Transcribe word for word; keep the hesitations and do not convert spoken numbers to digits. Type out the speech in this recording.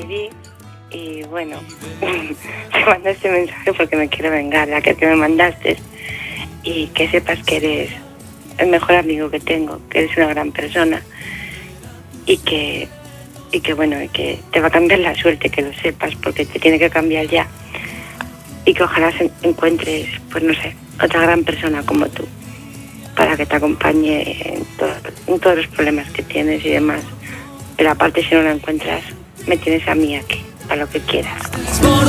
escribí y bueno, te mando este mensaje porque me quiero vengar de aquel que me mandaste y que sepas que eres el mejor amigo que tengo, que eres una gran persona y que, y que bueno, y que te va a cambiar la suerte, que lo sepas, porque te tiene que cambiar ya y que ojalá se encuentres, pues no sé, otra gran persona como tú para que te acompañe en, todo, en todos los problemas que tienes y demás. Pero aparte, si no la encuentras, me tienes a mí aquí, para lo que quieras.